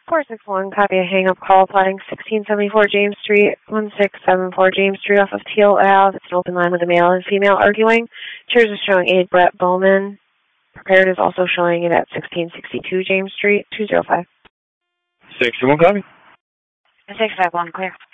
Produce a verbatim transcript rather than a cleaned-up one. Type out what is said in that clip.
four six one, copy a hang-up call plotting sixteen seventy-four James Street, one six seven four James Street off of Teal Ave. It's an open line with a male and female arguing. Cheers is showing aide Brett Bowman. Prepared is also showing it at sixteen sixty-two James Street, two zero five. six one, copy. six five one, clear.